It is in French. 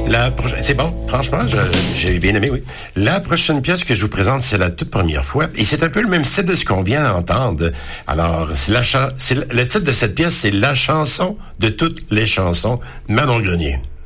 C'est bon, franchement, j'ai bien aimé, oui. La prochaine pièce que je vous présente, c'est la toute première fois, et c'est un peu le même style de ce qu'on vient d'entendre. Alors, le titre de cette pièce, c'est La chanson de toutes les chansons, Manon Grenier.